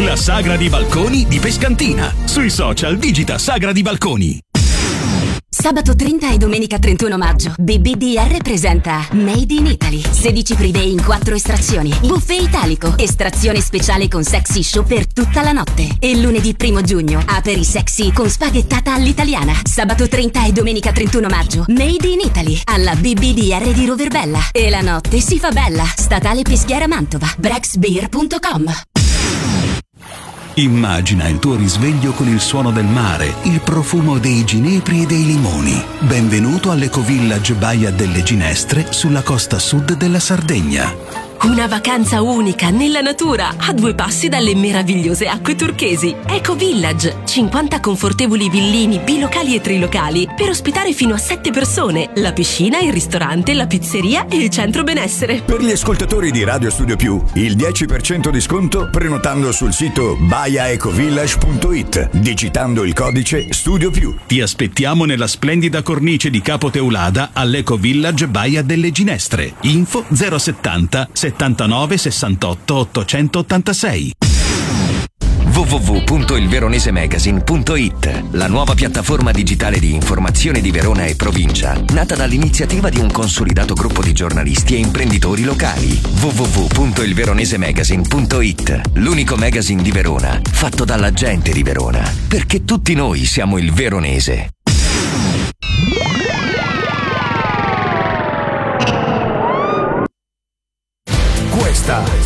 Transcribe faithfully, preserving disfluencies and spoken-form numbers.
la sagra di balconi di Pescantina. Sui social digita Sagra di Balconi. Sabato trenta e domenica trentuno maggio B B D R presenta Made in Italy. sedici pre-day in quattro estrazioni. Buffet italico, estrazione speciale con sexy show per tutta la notte. E lunedì primo giugno aperi sexy con spaghettata all'italiana. Sabato trenta e domenica trentuno maggio Made in Italy alla B B D R di Roverbella. E la notte si fa bella. Statale Peschiera Mantova. Brexbeer punto com. Immagina il tuo risveglio con il suono del mare, il profumo dei ginepri e dei limoni. Benvenuto all'Ecovillage Baia delle Ginestre sulla costa sud della Sardegna. Una vacanza unica nella natura, a due passi dalle meravigliose acque turchesi. Ecovillage, cinquanta confortevoli villini bilocali e trilocali per ospitare fino a sette persone, la piscina, il ristorante, la pizzeria e il centro benessere. Per gli ascoltatori di Radio Studio Più, il dieci per cento di sconto prenotando sul sito baia ecovillage punto it, digitando il codice Studio Più. Ti aspettiamo nella splendida cornice di Capo Teulada all'Ecovillage Baia delle Ginestre. Info zero settanta settantanove sessantotto ottocentottantasei. w w w punto il veronese magazine punto it, la nuova piattaforma digitale di informazione di Verona e provincia, nata dall'iniziativa di un consolidato gruppo di giornalisti e imprenditori locali. w w w punto il veronese magazine punto it, l'unico magazine di Verona, fatto dalla gente di Verona, perché tutti noi siamo il veronese. Questa